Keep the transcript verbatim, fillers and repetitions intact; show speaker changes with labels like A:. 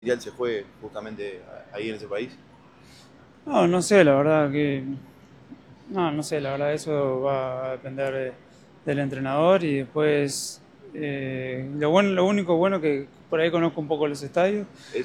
A: Mundial se fue justamente ahí en ese país?
B: No, no sé, la verdad que. No, no sé, la verdad eso va a depender de- del entrenador y después. eh, lo bueno, lo único bueno que por ahí conozco un poco los estadios